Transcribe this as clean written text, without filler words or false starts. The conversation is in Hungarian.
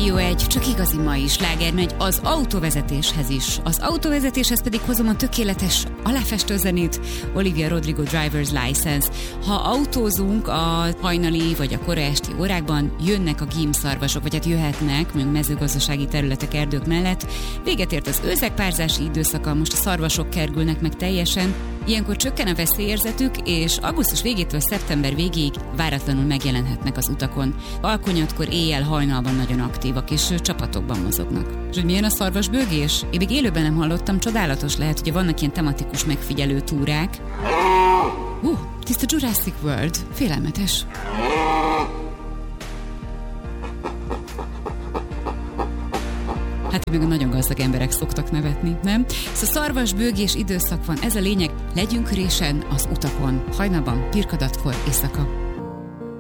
Rádió 1, csak igazi mai sláger megy az autóvezetéshez is. Az autóvezetéshez pedig hozom a tökéletes aláfestő zenét, Olivia Rodrigo Driver's License. Ha autózunk a hajnali vagy a kora esti órákban, jönnek a gímszarvasok, vagy hát jöhetnek, mondjuk mezőgazdasági területek, erdők mellett. Véget ért az őszekpárzási időszaka, most a szarvasok kergülnek meg teljesen. Ilyenkor csökken a veszélyérzetük, és augusztus végétől szeptember végéig váratlanul megjelenhetnek az utakon. Alkonyatkor, éjjel, hajnalban nagyon aktívak, és csapatokban mozognak. És hogy milyen a szarvasbőgés? Én még élőben nem hallottam, csodálatos lehet, hogy vannak ilyen tematikus megfigyelő túrák. Tiszta Jurassic World, félelmetes. Hát még a nagyon gazdag emberek szoktak nevetni, nem? Szóval szarvasbőgés időszak van, ez a lényeg, legyünk résen az utakon, hajnalban, pirkadatkor, éjszaka.